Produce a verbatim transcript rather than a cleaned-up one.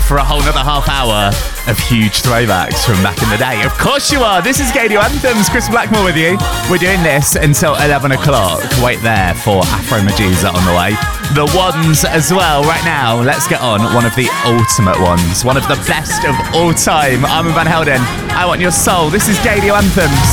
for a whole nother half hour of huge throwbacks from back in the day. Of course you are. This is Gadio Anthems. Chris Blackmore with you. We're doing this until eleven o'clock. Wait there for Afro Medusa on the way. The ones as well. Right now, let's get on one of the ultimate ones. One of the best of all time. Armin van Helden, I Want Your Soul. This is Gadio Anthems.